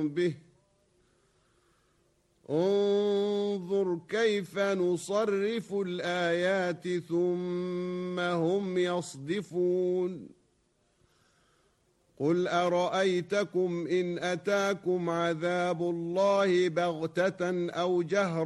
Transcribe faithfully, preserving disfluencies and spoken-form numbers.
به انظر كيف نصرف الآيات ثم هم يصدفون قل أرأيتكم إن أتاكم عذاب الله بغتة أو جهرة